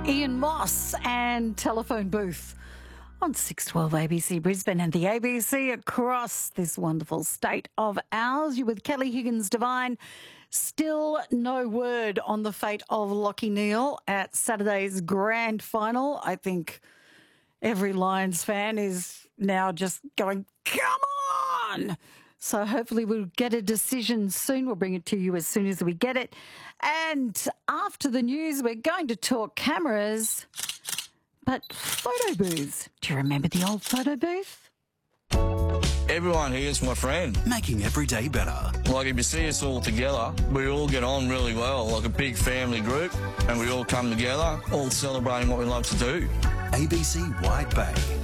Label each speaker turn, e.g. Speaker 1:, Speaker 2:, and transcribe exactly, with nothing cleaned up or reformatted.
Speaker 1: Ian Moss and Telephone Booth on six twelve A B C Brisbane and the A B C across this wonderful state of ours. You're with Kelly Higgins Devine. Still no word on the fate of Lachie Neale at Saturday's grand final. I think every Lions fan is now just going, come on! So hopefully we'll get a decision soon. We'll bring it to you as soon as we get it. And after the news, we're going to talk cameras, but photo booths. Do you remember the old photo booth?
Speaker 2: Everyone here is my friend.
Speaker 3: Making every day better.
Speaker 2: Like, if you see us all together, we all get on really well, like a big family group, and we all come together, all celebrating what we love to do.
Speaker 3: A B C Wide Bay.